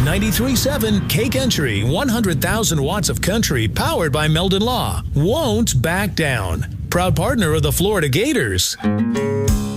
93.7 K Country, 100,000 watts of country powered by Meldon Law. Won't back down. Proud partner of the Florida Gators.